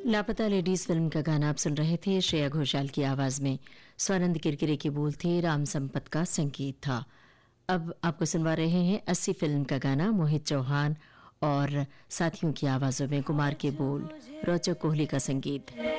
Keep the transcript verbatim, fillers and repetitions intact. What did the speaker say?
लापता ladies film का गाना आप सुन रहे थे श्रेया घोषाल की आवाज में। स्वानंद किरकिरे के बोल थे, राम संपत का संगीत था। अब आपको सुनवा रहे हैं अस्सी फिल्म का गाना, मोहित चौहान और साथियों की आवाजों में, कुमार के बोल, रोचक कोहली का संगीत।